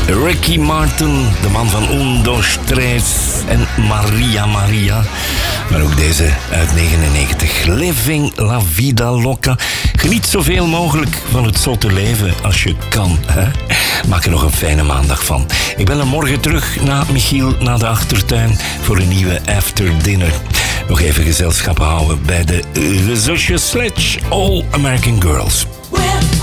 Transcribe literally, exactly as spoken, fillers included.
Ricky Martin, de man van Un, Dos, Tres en Maria Maria. Maar ook deze uit negenennegentig. Living La Vida Loca. Geniet zoveel mogelijk van het zotte leven als je kan. Hè? Maak er nog een fijne maandag van. Ik ben er morgen terug na Michiel naar de achtertuin voor een nieuwe After Dinner. Nog even gezelschap houden bij de uh, zusjes Sledge All American Girls.